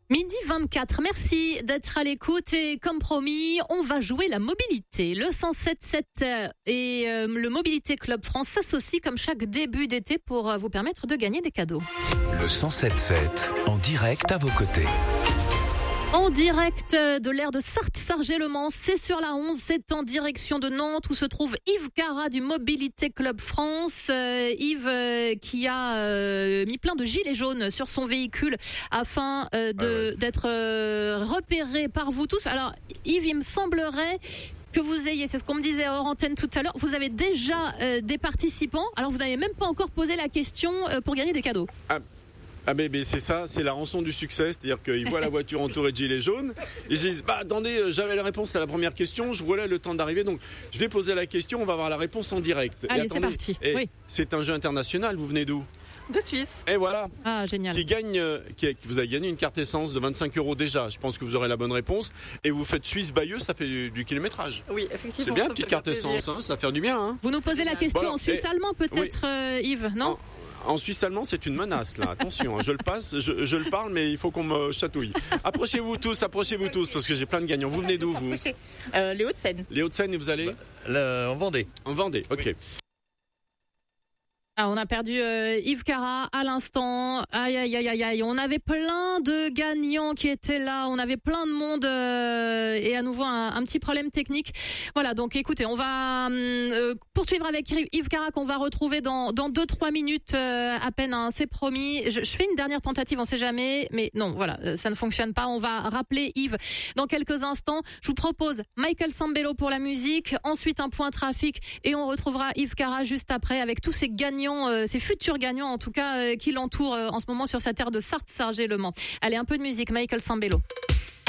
12h24, merci d'être à l'écoute et comme promis, on va jouer la mobilité. Le 107.7 et le Mobilité Club France s'associent comme chaque début d'été pour vous permettre de gagner des cadeaux. Le 107.7, en direct à vos côtés. En direct de l'aire de Sarthe-Sargé-le-Mans, c'est sur la 11, c'est en direction de Nantes où se trouve Yves Cara du Mobilité Club France. Yves qui a mis plein de gilets jaunes sur son véhicule afin d'être repéré par vous tous. Alors Yves, il me semblerait que vous ayez, c'est ce qu'on me disait hors antenne tout à l'heure, vous avez déjà des participants, alors vous n'avez même pas encore posé la question pour gagner des cadeaux. Ah mais c'est ça, c'est la rançon du succès, c'est-à-dire qu'ils voient la voiture entourée de gilets jaunes, ils disent attendez, j'avais la réponse à la première question, je voulais le temps d'arriver, donc je vais poser la question, on va avoir la réponse en direct. Allez, c'est parti. Oui. C'est un jeu international, vous venez d'où ? De Suisse. Et voilà. Ah, génial. Vous avez gagné une carte essence de 25 € déjà. Je pense que vous aurez la bonne réponse. Et vous faites Suisse-Bayeux, ça fait du kilométrage. Oui, effectivement. C'est bien, petite carte essence, hein, ça va faire du bien. Hein. Vous nous posez la question en suisse allemand peut-être, Yves, non ? En suisse allemand, c'est une menace, là. Attention, je le passe, je le parle, mais il faut qu'on me chatouille. Approchez-vous tous, parce que j'ai plein de gagnants. Vous venez d'où, vous ? Les Hauts-de-Seine. Les Hauts-de-Seine, et vous allez ? En Vendée. En Vendée, ok. Oui. Ah, on a perdu Yves Cara à l'instant. Aïe. On avait plein de gagnants qui étaient là. On avait plein de monde et à nouveau un petit problème technique. Voilà, donc écoutez, on va poursuivre avec Yves Cara qu'on va retrouver dans 2-3 minutes à peine. Hein, c'est promis. Je fais une dernière tentative, on sait jamais. Mais non, voilà, ça ne fonctionne pas. On va rappeler Yves dans quelques instants. Je vous propose Michael Sambello pour la musique. Ensuite, un point trafic. Et on retrouvera Yves Cara juste après avec tous ces gagnants. Ces futurs gagnants en tout cas qui l'entourent en ce moment sur sa terre de Sarthe-Sargé-le-Mans. Allez, un peu de musique, Michael Sambello.